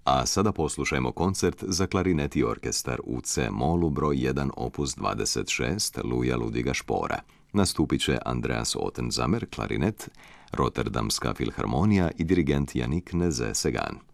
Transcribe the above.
A sada poslušajmo koncert za klarinet i orkestar u C-molu broj 1 opus 26 Luja Ludiga Špora. Nastupit će Andreas Ottenzamer, klarinet, Rotterdamska filharmonija i dirigent Yannick Nézet-Séguin.